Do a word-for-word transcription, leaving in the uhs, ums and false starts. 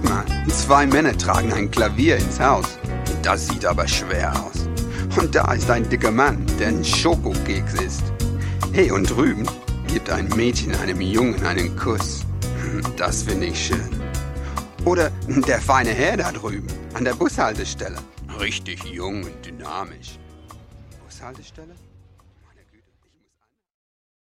mal, zwei Männer tragen ein Klavier ins Haus. Das sieht aber schwer aus. Und da ist ein dicker Mann, der ein Schokokeks isst. Hey, und drüben gibt ein Mädchen einem Jungen einen Kuss. Das finde ich schön. Oder der feine Herr da drüben, an der Bushaltestelle. Richtig jung und dynamisch. Bushaltestelle?